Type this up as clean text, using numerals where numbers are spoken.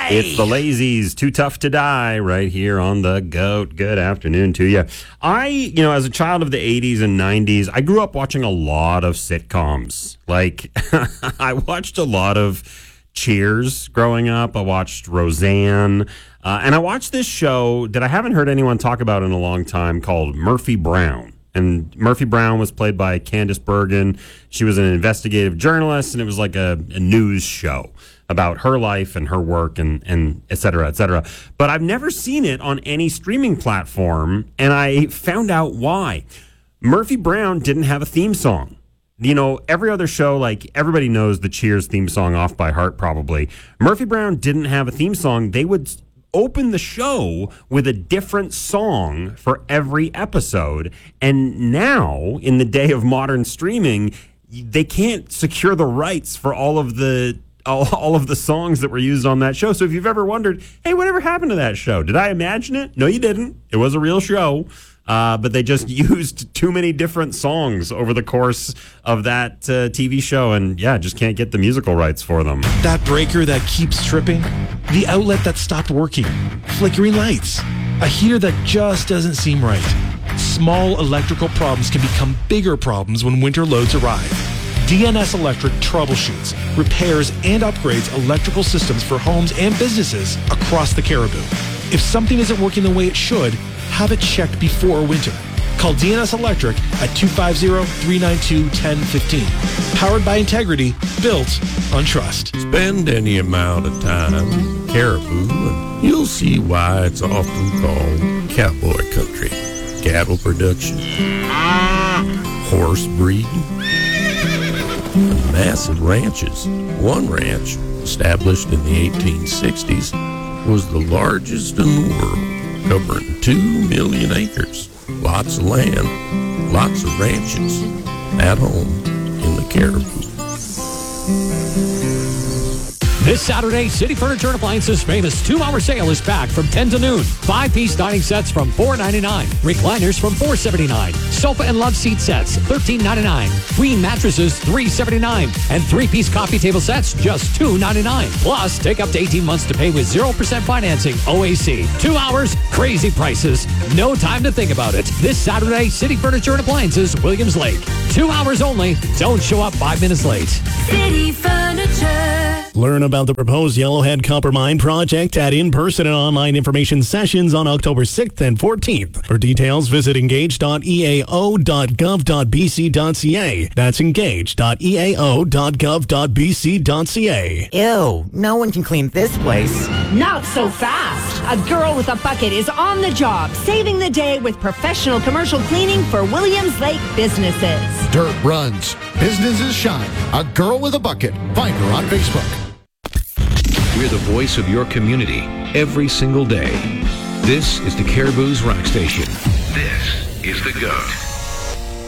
It's the Lazies, Too Tough to Die, right here on the GOAT. Good afternoon to you. As a child of the 80s and 90s, I grew up watching a lot of sitcoms. Like, I watched a lot of Cheers growing up. I watched Roseanne. And I watched this show that I haven't heard anyone talk about in a long time called Murphy Brown. And Murphy Brown was played by Candice Bergen. She was an investigative journalist, and it was like a news show about her life and her work and et cetera, et cetera. But I've never seen it on any streaming platform, and I found out why. Murphy Brown didn't have a theme song. You know, every other show, like everybody knows the Cheers theme song off by heart probably. Murphy Brown didn't have a theme song. They would open the show with a different song for every episode. And now, in the day of modern streaming, they can't secure the rights for all of the songs that were used on that show. So if you've ever wondered, hey, whatever happened to that show? Did I imagine it? No, you didn't. It was a real show. But they just used too many different songs over the course of that TV show, and just can't get the musical rights for them. That breaker that keeps tripping, the outlet that stopped working, flickering lights, a heater that just doesn't seem right. Small electrical problems can become bigger problems when winter loads arrive. DNS Electric troubleshoots, repairs, and upgrades electrical systems for homes and businesses across the Cariboo. If something isn't working the way it should, have it checked before winter. Call DNS Electric at 250-392-1015. Powered by integrity, built on trust. Spend any amount of time in Caribou and you'll see why it's often called cowboy country. Cattle production, horse breeding, massive ranches. One ranch, established in the 1860s, was the largest in the world, covering 2 million acres. Lots of land, lots of ranches, at home in the Cariboo. This Saturday, City Furniture and Appliances' famous 2-hour sale is back from 10 to noon. 5-piece dining sets from $4.99. Recliners from $4.79. Sofa and love seat sets, $13.99. Queen mattresses, $3.79. And 3-piece coffee table sets, just $2.99. Plus, take up to 18 months to pay with 0% financing, OAC. 2 hours, crazy prices. No time to think about it. This Saturday, City Furniture and Appliances, Williams Lake. 2 hours only. Don't show up 5 minutes late. City Furniture. Learn about the proposed Yellowhead Copper Mine project at in-person and online information sessions on October 6th and 14th. For details, visit engage.eao.gov.bc.ca. That's engage.eao.gov.bc.ca. Ew, no one can clean this place. Not so fast. A girl with a bucket is on the job, saving the day with professional commercial cleaning for Williams Lake businesses. Dirt runs. Businesses shine. A girl with a bucket. Find her on Facebook. We're the voice of your community every single day. This is the Caribou's Rock Station. This is the GOAT.